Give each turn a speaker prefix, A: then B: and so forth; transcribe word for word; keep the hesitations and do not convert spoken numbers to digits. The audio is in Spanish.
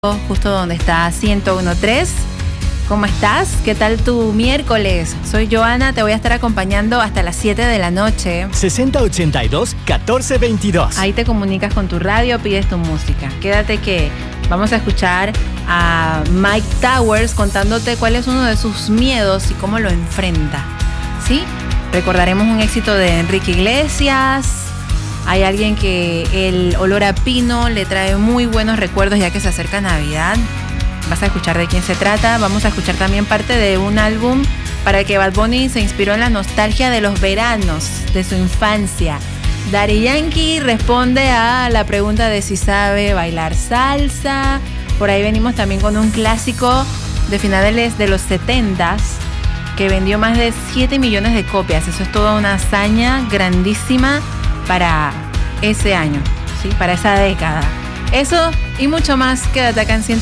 A: Justo donde está ciento uno punto tres. ¿Cómo estás? ¿Qué tal tu miércoles? Soy Joana, te voy a estar acompañando hasta las siete de la noche.
B: sesenta ochenta y dos, catorce veintidós.
A: Ahí te comunicas con tu radio, pides tu música. Quédate que vamos a escuchar a Mike Towers contándote cuál es uno de sus miedos y cómo lo enfrenta. ¿Sí? Recordaremos un éxito de Enrique Iglesias. Hay alguien que el olor a pino le trae muy buenos recuerdos ya que se acerca Navidad. Vas a escuchar de quién se trata. Vamos a escuchar también parte de un álbum para el que Bad Bunny se inspiró en la nostalgia de los veranos de su infancia. Daddy Yankee responde a la pregunta de si sabe bailar salsa. Por ahí venimos también con un clásico de finales de los setentas que vendió más de siete millones de copias. Eso es toda una hazaña grandísima para ese año, ¿sí? Para esa década. Eso y mucho más, quédate acá en ciento